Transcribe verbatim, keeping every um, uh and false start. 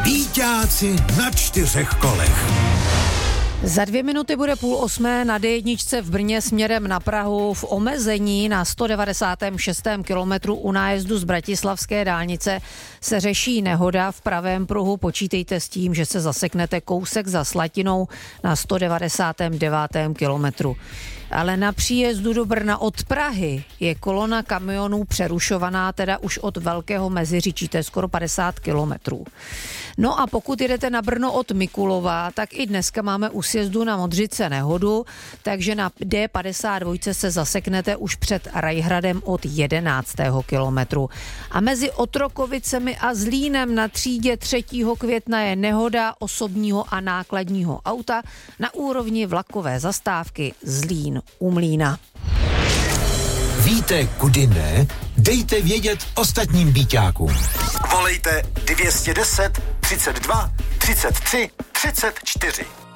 Býťáci na čtyřech kolech. Za dvě minuty bude půl osmé na dé jedna v Brně směrem na Prahu v omezení na sto devadesátém šestém kilometru u nájezdu z bratislavské dálnice se řeší nehoda v pravém pruhu. Počítejte s tím, že se zaseknete kousek za Slatinou na sto devadesátém devátém kilometru. Ale na příjezdu do Brna od Prahy je kolona kamionů přerušovaná teda už od Velkého Meziříčí, to je skoro padesát kilometrů. No a pokud jedete na Brno od Mikulova, tak i dneska máme u sjezdu na Modřice nehodu, takže na dé padesát dva se zaseknete už před Rajhradem od jedenáctého kilometru. A mezi Otrokovicemi a Zlínem na třídě třetího května je nehoda osobního a nákladního auta na úrovni vlakové zastávky Zlín u Mlýna. Víte, kudy ne? Dejte vědět ostatním býťákům. Volejte dvě stě deset, třicet dva, třicet tři, třicet čtyři.